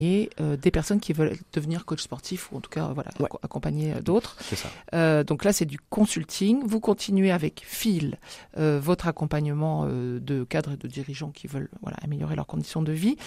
des personnes qui veulent devenir coach sportif ou en tout cas accompagner d'autres. C'est ça. Donc là, c'est du consulting. Vous continuez avec Phil, votre accompagnement de cadres et de dirigeants qui veulent améliorer leurs conditions de vie.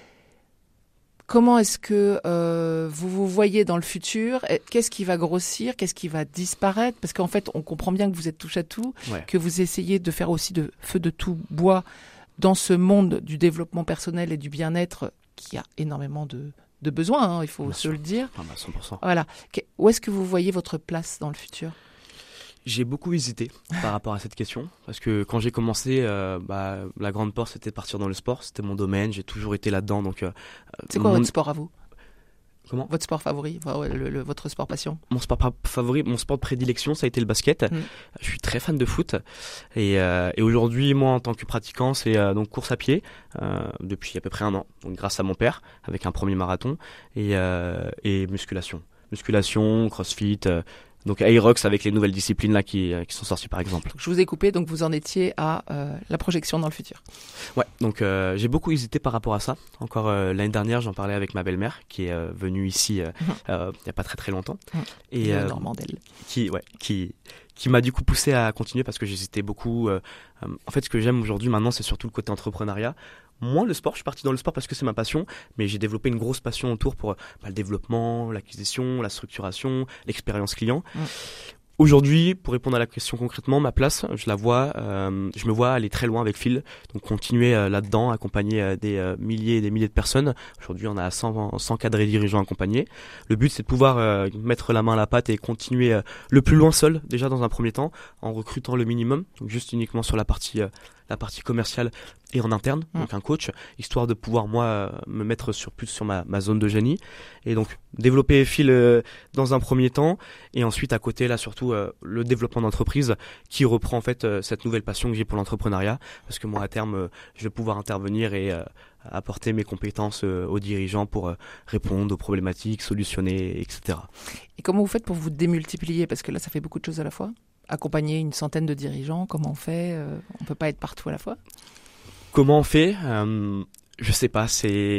Comment est-ce que vous vous voyez dans le futur ? Qu'est-ce qui va grossir ? Qu'est-ce qui va disparaître ? Parce qu'en fait, on comprend bien que vous êtes touche à tout, que vous essayez de faire aussi de feu de tout bois dans ce monde du développement personnel et du bien-être qui a énormément de besoins, il faut Bien se sûr. le dire. 100%. Voilà. Où est-ce que vous voyez votre place dans le futur ? J'ai beaucoup hésité par rapport à cette question, parce que quand j'ai commencé, la grande porte c'était de partir dans le sport, c'était mon domaine, j'ai toujours été là-dedans. Donc, c'est quoi votre sport à vous ? Comment ? Votre sport favori, votre sport passion ? Mon sport favori, mon sport de prédilection, ça a été le basket. Je suis très fan de foot. Et aujourd'hui, moi, en tant que pratiquant, c'est donc course à pied depuis à peu près 1 an. Donc grâce à mon père, avec un premier marathon, et musculation. Musculation, crossfit, donc Aerox avec les nouvelles disciplines là qui sont sorties par exemple. Je vous ai coupé, donc vous en étiez à la projection dans le futur. Ouais, donc j'ai beaucoup hésité par rapport à ça. Encore l'année dernière, j'en parlais avec ma belle-mère qui est venue ici il y a pas très longtemps. Et Normandelle. Qui m'a du coup poussé à continuer parce que j'hésitais beaucoup. En fait, ce que j'aime aujourd'hui maintenant, c'est surtout le côté entrepreneuriat. Moins le sport, je suis parti dans le sport parce que c'est ma passion, mais j'ai développé une grosse passion autour pour le développement, l'acquisition, la structuration, l'expérience client. Aujourd'hui, pour répondre à la question concrètement, ma place, je me vois aller très loin avec Phil, donc continuer là-dedans, accompagner des milliers et des milliers de personnes. Aujourd'hui, on a 100 cadres et dirigeants accompagnés. Le but, c'est de pouvoir mettre la main à la pâte et continuer le plus loin seul, déjà dans un premier temps, en recrutant le minimum, donc juste uniquement sur la partie commerciale et en interne, donc un coach, histoire de pouvoir moi me mettre plus sur ma zone de génie, et donc développer Phil dans un premier temps, et ensuite à côté là surtout le développement d'entreprise qui reprend en fait cette nouvelle passion que j'ai pour l'entrepreneuriat, parce que moi à terme je vais pouvoir intervenir et apporter mes compétences aux dirigeants pour répondre aux problématiques, solutionner, etc. Et comment vous faites pour vous démultiplier ? Parce que là ça fait beaucoup de choses à la fois. Accompagner une centaine de dirigeants, comment on fait ? On peut pas être partout à la fois. Comment on fait ? Je sais pas.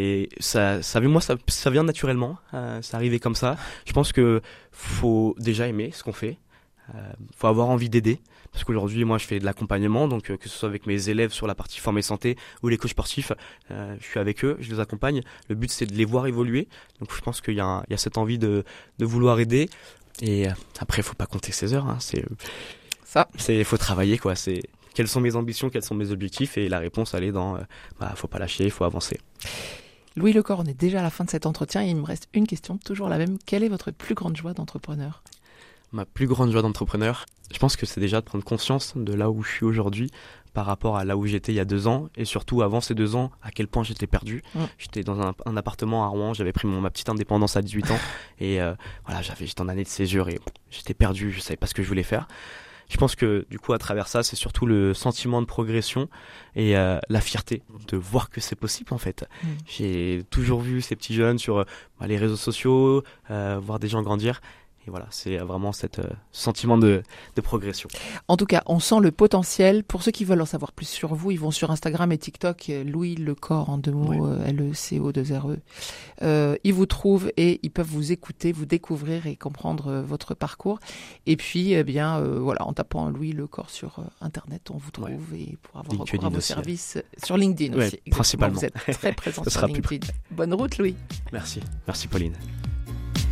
Ça vient naturellement. Ça arrivait comme ça. Je pense que faut déjà aimer ce qu'on fait. Faut avoir envie d'aider. Parce qu'aujourd'hui, moi, je fais de l'accompagnement, donc que ce soit avec mes élèves sur la partie forme et santé ou les coachs sportifs, je suis avec eux, je les accompagne. Le but, c'est de les voir évoluer. Donc, je pense qu'il y a cette envie de vouloir aider. Et après, faut pas compter ses heures. Faut travailler, quoi. C'est quelles sont mes ambitions, quels sont mes objectifs, et la réponse, elle est dans faut pas lâcher, il faut avancer. Louis Lecor, on est déjà à la fin de cet entretien et il me reste une question, toujours la même. Quelle est votre plus grande joie d'entrepreneur ? Ma plus grande joie d'entrepreneur, je pense que c'est déjà de prendre conscience de là où je suis aujourd'hui par rapport à là où j'étais il y a 2 ans, et surtout avant ces 2 ans, à quel point j'étais perdu. J'étais dans un appartement à Rouen, j'avais pris ma petite indépendance à 18 ans, et j'étais en année de césure et j'étais perdu, je savais pas ce que je voulais faire. Je pense que du coup à travers ça, c'est surtout le sentiment de progression et la fierté de voir que c'est possible en fait. J'ai toujours vu ces petits jeunes sur les réseaux sociaux, voir des gens grandir. Et voilà, c'est vraiment ce sentiment de progression. En tout cas, on sent le potentiel. Pour ceux qui veulent en savoir plus sur vous, ils vont sur Instagram et TikTok, Louis Lecor en 2 mots, LECO2RE. Ils vous trouvent et ils peuvent vous écouter, vous découvrir et comprendre votre parcours. Et puis, en tapant Louis Lecor sur Internet, on vous trouve et pour avoir recours à vos services sur LinkedIn aussi. Principalement. Vous êtes très présent sur LinkedIn. Bonne route, Louis. Merci Pauline.